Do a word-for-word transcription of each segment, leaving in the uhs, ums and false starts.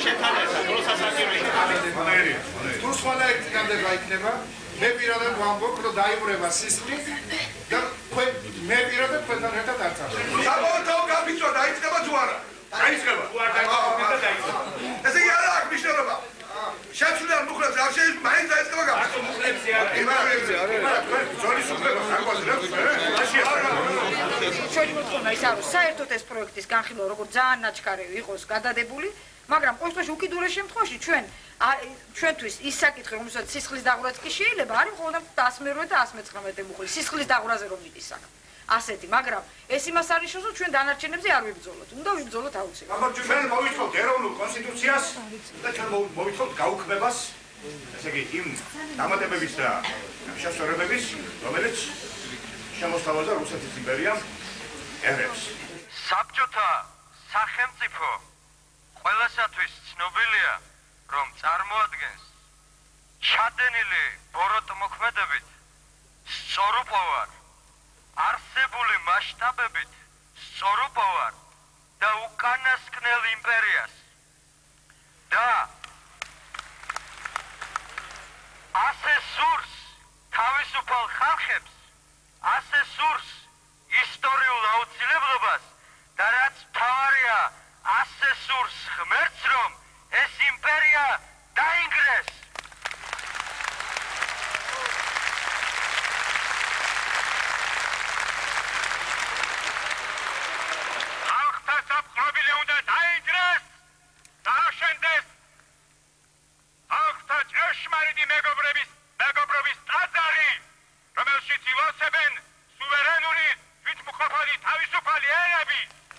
თუ სხვა ერთი განდება იქნება, მე პირადად ვამბობ, რომ დაიბრება სისხლი და მე პირადად თქვენთან ერთად არ წავიდე. საბოლოო გაფიცვა დაიწყება თუ არა? დაიწყება. თუ არ დაიწყება, დაიწყება. ესე იგი არა აქვს მნიშვნელობა. შეცვლილ მუხლებს არ შეიძლება მაინც დაიწყება გაფიცვა. აკო მუხლებზე არ იმარებზე არ არის. ზონის უფლება საკვაზრებს მე. მაშინ არა. ჩვენი მოთხოვნა ის არის, საერთოდ ეს პროექტის განხილვა როგორც ძალიან ნაჩქარი იყოს გადადებული, მაგრამ ყოველ შემთხვევაში უკიდურეს შემთხვევაში ჩვენ ჩვენთვის ის საკითხი, რომელსაც სისხლის დაღვრაც კი შეიძლება, არის მხოლოდ ათას მერვე და ათას მეცხრამეტე მუხლი სისხლის დაღვრაზე რომ მიდის საქმე. ასეთი, მაგრამ ეს იმას არ ნიშნავს, რომ ჩვენ დანარჩენებზე არ ვიბრძოლოთ. უნდა ვიბრძოლოთ აუცილებლად. მაგრამ ჩვენ მოვიცხოვთ ეროვნულ კონსტიტუციას და ჩვენ მოვიცხოვთ გაუქმებას, ესე იგი იმ დამატებების და შესწორებების, რომელიც შემოსთავაზა რუსეთის იმპერიამ ერებს. საბჭოთა სახელმწიფო ყველასათვის ცნობილია, რომ წარმოადგენს ჩადენილი ბოროტმოქმედებით სწორუპოვარ არსებული მასშტაბებით სწორუპოვარ და უკანასკნელ იმპერიას და ასე სურს თავისუფალ ხალხებს, ასე სურს ისტორიულ აუცილებლობას და რაც მთავარია, ასე სურს ღმერთს, რომ ეს იმპერია დაინგრეს. ხალხთა საფხრობილი უნდა დაინგრეს და აშენდეს ხალხთა ჭეშმარიტი მეგობრების მეგობრობის ტაძარი, რომელშიც ილოცებენ სუვერენური თვითმყოფადი თავისუფალი ერები.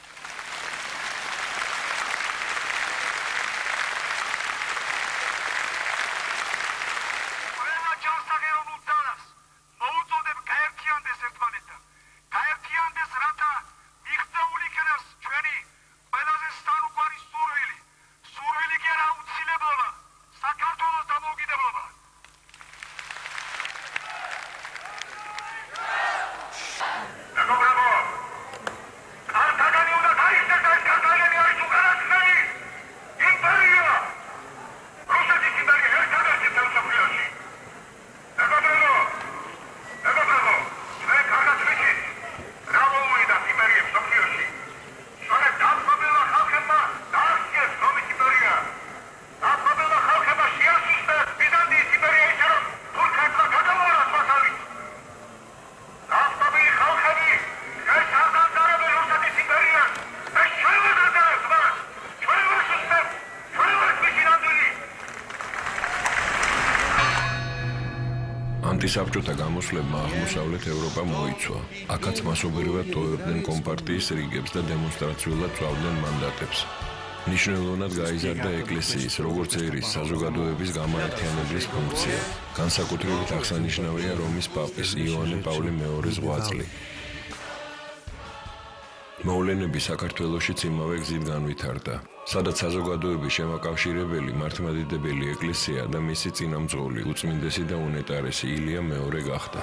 ანტისაბჭოთა გამოსვლებმა აღმოსავლეთ ევროპა მოიცვა. აქაც მასობრივად ტოვებდნენ კომპარტიის რიგებს და დემონსტრაციულად წვავდნენ მანდატებს. მნიშვნელოვნად გაიზარდა ეკლესიის, როგორც ერის საზოგადოების გამაერთიანებლის ფუნქცია. განსაკუთრებით აღსანიშნავია რომის პაპის იოანე პავლე მეორეს ღვაწლი. მოვლენები საქართველოშიც იმავე გზით განვითარდა, სადაც საზოგადოების შემაკავშირებელი მართლმადიდებელი ეკლესია და მისი წინამძღოლი უწმინდესი და უნეტარესი ილია მეორე გახდა.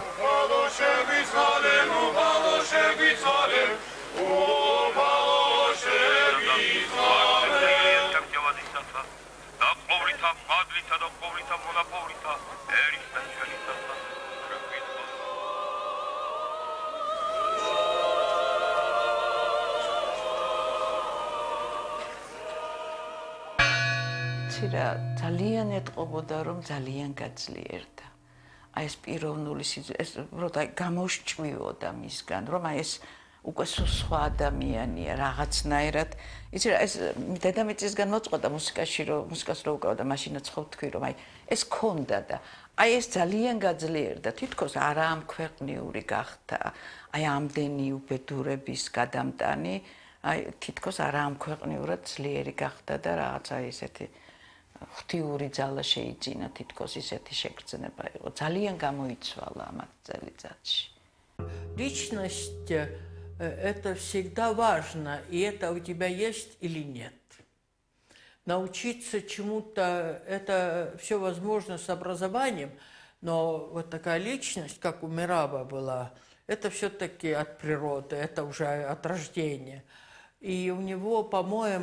ძალიან ეტყობოდა, რომ ძალიან გაძლიერდა. აი ეს პიროვნული ეს უბრალოდ აი გამოსჭვიოდა მისგან, რომ აი ეს უკვე სხვა ადამიანია რაღაცნაირად. იცი რა, ეს დედამიწისგან მოწყოდა მუსიკაში, რომ მუსიკას რო უკრავდა, მაშინაც ხო თქვი, რომ აი ეს ქონდა და აი ეს ძალიან გაძლიერდა. თითქოს არაამქვეყნიური გახდა. აი ამდენი უბედურების გადამტანი, აი თითქოს არაამქვეყნიურად ძლიერი გახდა და რაღაცა ესეთი ღვთიური ძალა შეიძინა, თითქოს ისეთი შეგრძნება იყო. ძალიან გამოიცვალა ამ წელიწადში. Личность это всегда важно, и это у тебя есть или нет. Научиться чему-то это все возможно с образованием, но вот такая личность, как у Мераба была, это все-таки от природы, это уже от рождения. И у него, по-моему,